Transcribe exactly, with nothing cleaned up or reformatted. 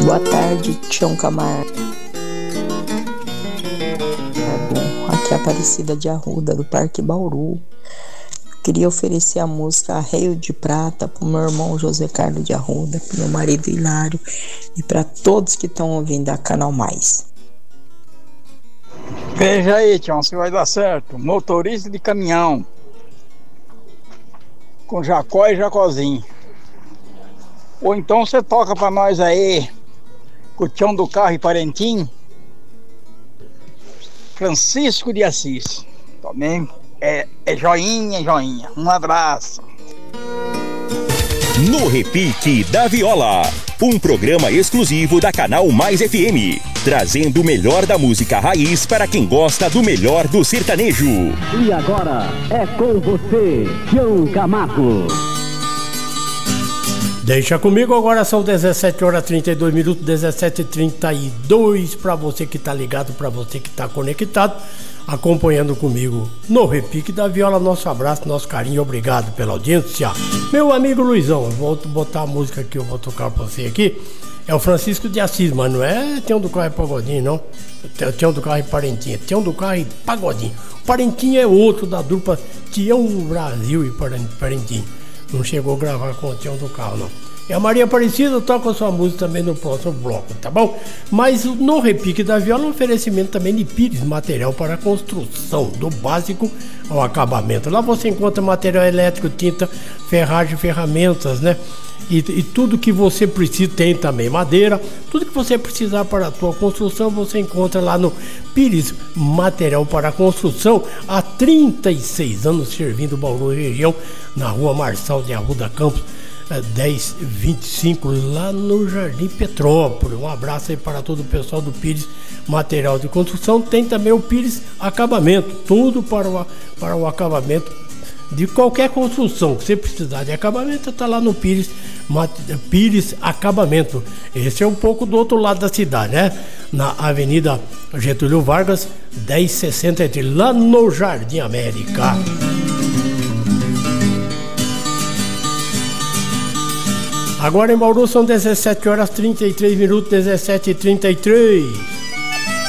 Boa tarde, Tião Camargo. Aqui é Aparecida de Arruda, do Parque Bauru. Queria oferecer a música Arreio de Prata para o meu irmão José Carlos de Arruda, para o meu marido Hilário e para todos que estão ouvindo a Canal Mais. Veja aí, Tião, se vai dar certo. Motorista de caminhão, com Jacó e Jacozinho. Ou então você toca para nós aí, com o Tião do Carro e Parentim, Francisco de Assis. Também é, é joinha, joinha. Um abraço. No Repique da Viola, um programa exclusivo da Canal Mais F M, trazendo o melhor da música raiz para quem gosta do melhor do sertanejo. E agora é com você, Tião Camargo. Deixa comigo, agora são dezessete horas e trinta e dois minutos, dezessete e trinta e dois, para você que tá ligado, para você que tá conectado, acompanhando comigo no Repique da Viola. Nosso abraço, nosso carinho, obrigado pela audiência. Meu amigo Luizão, eu vou botar a música que eu vou tocar pra você aqui, é o Francisco de Assis, mas não é Tião do Carro e Pagodinho, não. Tião do Carro e Parentinha, Tião do Carro e Pagodinho. O Parentinho é outro da dupla Tião Brasil e Parentinho. Não chegou a gravar com o Tião do Carro, não. E a Maria Aparecida toca a sua música também no próximo bloco, tá bom? Mas no Repique da Viola, um oferecimento também de Pires, material para construção, do básico ao acabamento. Lá você encontra material elétrico, tinta, ferragem, ferramentas, né? E, e tudo que você precisa, tem também madeira, tudo que você precisar para a sua construção, você encontra lá no Pires, material para construção, há trinta e seis anos servindo Bauru região, na rua Marçal de Arruda Campos, dez vinte e cinco, lá no Jardim Petrópolis. Um abraço aí para todo o pessoal do Pires Material de Construção. Tem também o Pires Acabamento, tudo para o, para o acabamento de qualquer construção que você precisar de acabamento, está lá no Pires, Pires Acabamento. Esse é um pouco do outro lado da cidade, né? Na Avenida Getúlio Vargas, dez sessenta e três, lá no Jardim América. Agora em Bauru são dezessete horas e trinta e três minutos, dezessete e trinta e três.